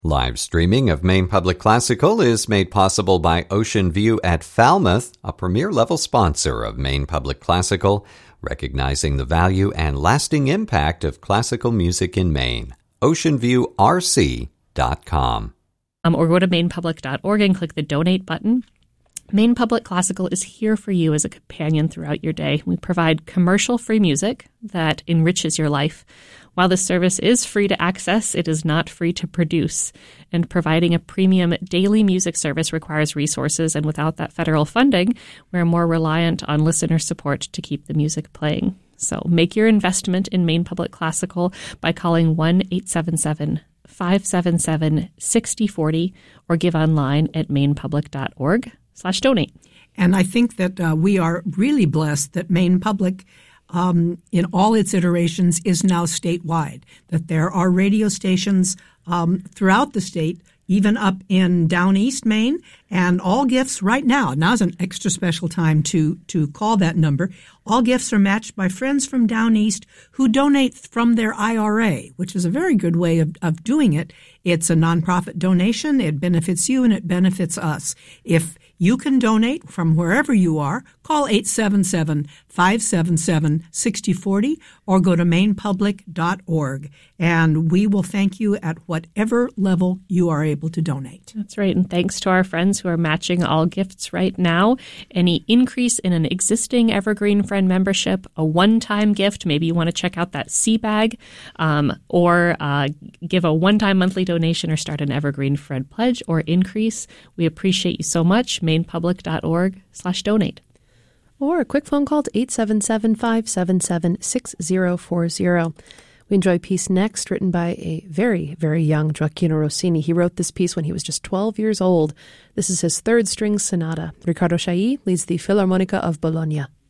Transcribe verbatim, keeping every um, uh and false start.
Live streaming of Maine Public Classical is made possible by Ocean View at Falmouth, a premier-level sponsor of Maine Public Classical, recognizing the value and lasting impact of classical music in Maine. ocean view r c dot com. Um, or go to maine public dot org and click the Donate button. Maine Public Classical is here for you as a companion throughout your day. We provide commercial-free music that enriches your life. While this service is free to access, it is not free to produce. And providing a premium daily music service requires resources, and without that federal funding, we're more reliant on listener support to keep the music playing. So make your investment in Maine Public Classical by calling one eight seven seven, five seven seven, six zero four zero or give online at maine public dot org slash donate. And I think that uh, we are really blessed that Maine Public, um, in all its iterations, is now statewide, that there are radio stations um, throughout the state, even up in down east Maine, and all gifts right now. Now's an extra special time to to call that number. All gifts are matched by friends from down east who donate from their I R A, which is a very good way of, of doing it. It's a nonprofit donation. It benefits you and it benefits us. If you can donate from wherever you are, call eight seven seven, five seven seven, six zero four zero or go to maine public dot org, and we will thank you at whatever level you are able to donate. That's right, and thanks to our friends who are matching all gifts right now. Any increase in an existing Evergreen Friend membership, a one-time gift, maybe you want to check out that sea bag, um, or uh, give a one-time monthly donation or start an Evergreen Friend pledge or increase, we appreciate you so much. maine public dot org slash donate. Or a quick phone call to eight seven seven, five seven seven, six zero four zero. We enjoy a piece next written by a very, very young Gioacchino Rossini. He wrote this piece when he was just twelve years old. This is his third string sonata. Riccardo Chailly leads the Philharmonica of Bologna.